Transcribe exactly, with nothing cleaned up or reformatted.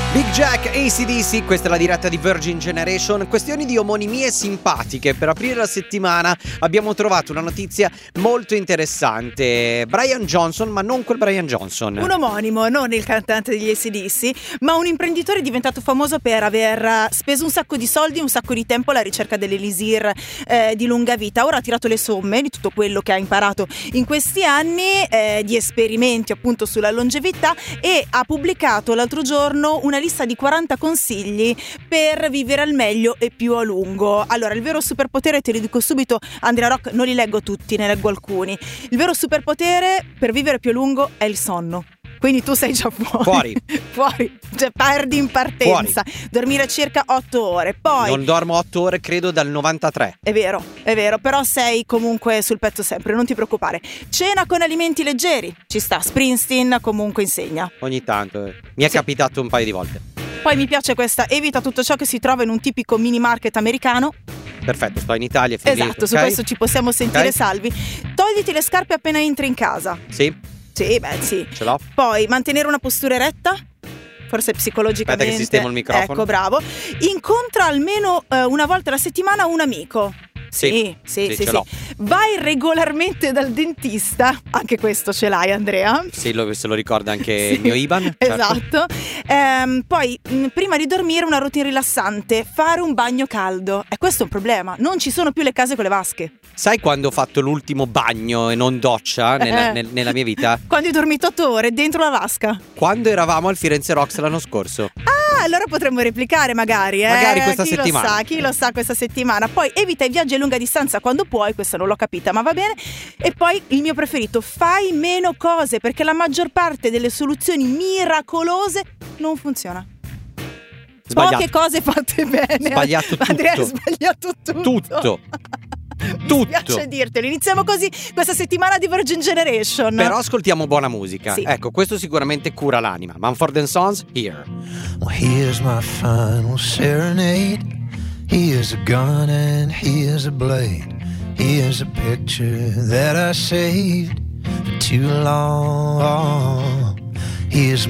Big Jack, A C D C, questa è la diretta di Virgin Generation. Questioni di omonimie simpatiche. Per aprire la settimana abbiamo trovato una notizia molto interessante. Brian Johnson, ma non quel Brian Johnson. Un omonimo, non il cantante degli A C D C, ma un imprenditore diventato famoso per aver speso un sacco di soldi, un sacco di tempo alla ricerca dell'elisir eh, di lunga vita. Ora ha tirato le somme di tutto quello che ha imparato in questi anni, eh, di esperimenti appunto sulla longevità, e ha pubblicato l'altro giorno una lista di quaranta consigli per vivere al meglio e più a lungo. Allora, il vero superpotere, te lo dico subito, Andrea Rock, non li leggo tutti, ne leggo alcuni. Il vero superpotere per vivere più a lungo è il sonno. Quindi tu sei già fuori. Fuori. Fuori. Cioè perdi in partenza. Fuori. Dormire circa otto ore. Poi non dormo otto ore, credo, dal novantatré. È vero, è vero, però sei comunque sul pezzo sempre, non ti preoccupare. Cena con alimenti leggeri. Ci sta, Springsteen comunque insegna. Ogni tanto. eh. Mi è Sì. capitato un paio di volte. Poi mi piace questa: evita tutto ciò che si trova in un tipico mini market americano. Perfetto, sto in Italia, è finito. Esatto, su ok? questo ci possiamo sentire Ok. salvi. Togliti le scarpe appena entri in casa. Sì, Sì, beh, sì. ce l'ho. Poi mantenere una postura eretta. Forse psicologicamente. Aspetta che sistemo il microfono. Ecco, bravo. Incontra almeno eh, una volta alla settimana un amico. Sì, sì, sì, sì, ce sì. l'ho. Vai regolarmente dal dentista. Anche questo ce l'hai, Andrea? Sì, lo, se lo ricorda anche Sì, il mio Ivan. certo. Esatto. Ehm, poi, mh, prima di dormire, una routine rilassante. Fare un bagno caldo. E questo è un problema. Non ci sono più le case con le vasche. Sai quando ho fatto l'ultimo bagno e non doccia nella, Eh. nel- nella mia vita? Quando hai dormito otto ore dentro la vasca. Quando eravamo al Firenze Rocks l'anno scorso. Ah, allora potremmo replicare magari, eh? Magari questa chi settimana. Lo sa, chi lo sa questa settimana. Poi evita i viaggi a lunga distanza quando puoi, questa non l'ho capita, ma va bene. E poi il mio preferito: fai meno cose, perché la maggior parte delle soluzioni miracolose non funziona. Sbagliato. Poche cose fatte bene. Sbagliato tutto. Andrea, hai sbagliato tutto. Tutto. Mi Tutto. piace dirtelo. Iniziamo così questa settimana di Virgin Generation. Però ascoltiamo buona musica. Sì. Ecco, questo sicuramente cura l'anima. Mumford and Sons, Here. Well, here's my final serenade. Here's a gun and here's a blade. Here's a picture that I saved for too long. Here's